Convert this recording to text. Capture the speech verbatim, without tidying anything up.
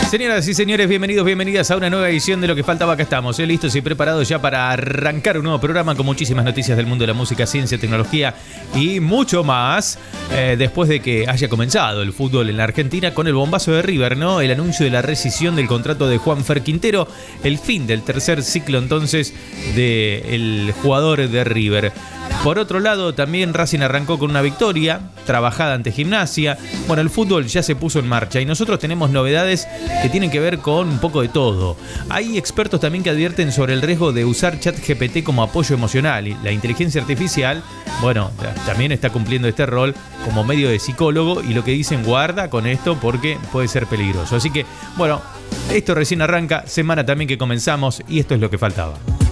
Señoras y señores, bienvenidos, bienvenidas a una nueva edición de Lo que Faltaba. Acá estamos, ¿eh? listos y preparados ya para arrancar un nuevo programa con muchísimas noticias del mundo de la música, ciencia, tecnología y mucho más. Eh, después de que haya comenzado el fútbol en la Argentina con el bombazo de River, ¿no? El anuncio de la rescisión del contrato de Juanfer Quintero, el fin del tercer ciclo entonces del jugador de River. Por otro lado, también Racing arrancó con una victoria trabajada ante Gimnasia. Bueno, el fútbol ya se puso en marcha y nosotros tenemos novedades que tienen que ver con un poco de todo. Hay expertos también que advierten sobre el riesgo de usar ChatGPT como apoyo emocional, y la inteligencia artificial, bueno, también está cumpliendo este rol como medio de psicólogo, y lo que dicen, guarda con esto porque puede ser peligroso. Así que, bueno, esto recién arranca, semana también que comenzamos, y esto es lo que faltaba.